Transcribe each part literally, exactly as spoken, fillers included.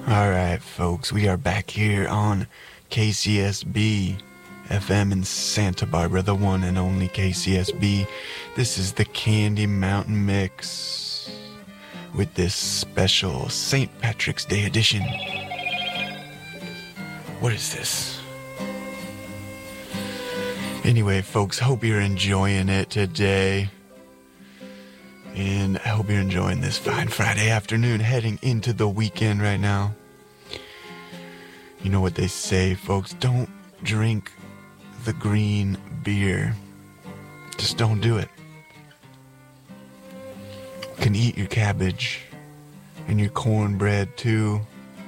All right, folks, we are back here on K C S B F M in Santa Barbara, the one and only K C S B. This is the Candy Mountain Mix with this special Saint Patrick's Day edition. What is this? Anyway, folks, hope you're enjoying it today. And I hope you're enjoying this fine Friday afternoon heading into the weekend right now. You know what they say, folks, don't drink the green beer. Just don't do it. You can eat your cabbage and your cornbread too,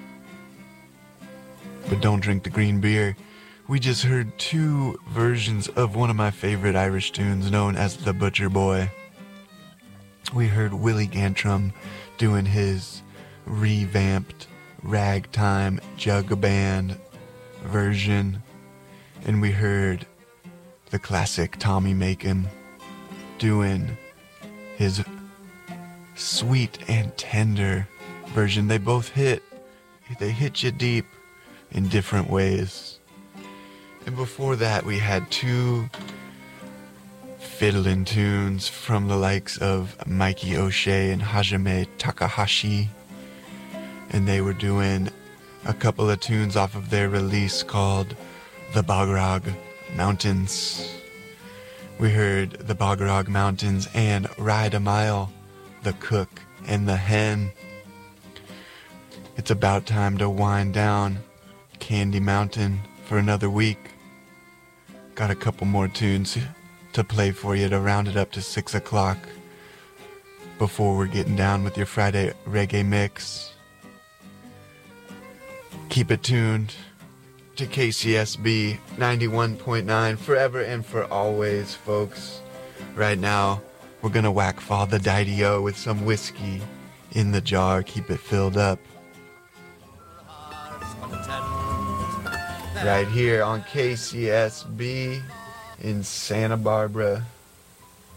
but don't drink the green beer. We just heard two versions of one of my favorite Irish tunes known as The Butcher Boy. We heard Willie Gantrum doing his revamped ragtime jug band version, and we heard the classic Tommy Macon doing his sweet and tender version. They both hit, they hit you deep in different ways. And before that, we had two fiddling tunes from the likes of Mikey O'Shea and Hajime Takahashi, and they were doing a couple of tunes off of their release called The Bogrog Mountains. We heard The Bogrog Mountains and Ride a Mile, The Cook and the Hen. It's about time to wind down Candy Mountain for another week. Got a couple more tunes to play for you to round it up to six o'clock before we're getting down with your Friday reggae mix. Keep it tuned to K C S B ninety-one point nine forever and for always, folks. Right now, we're gonna whack fall the Didio with some whiskey in the jar. Keep it filled up. Right here on K C S B in Santa Barbara.